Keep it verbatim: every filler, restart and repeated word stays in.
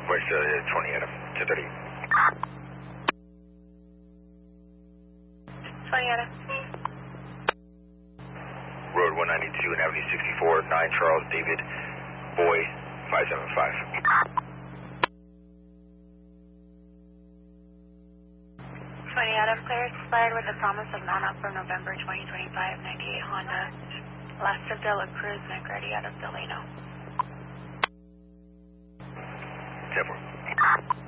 Northwest uh, twenty Adam, ten thirty. twenty Adam. Road one ninety-two and Avenue sixty-four, nine Charles David, Boy, five seven five. twenty Adam, clear expired with the promise of mount-up for November twenty twenty-five, ninety-eight Honda, last of De La Cruz, McReady out of Delano. ten four.